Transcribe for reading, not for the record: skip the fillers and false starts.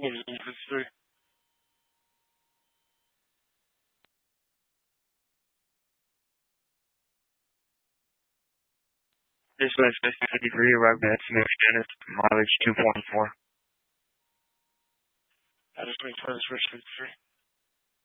3. Dispatch 53, arrived at Smith Dennis, mileage 2.4. I just wait for this first 53.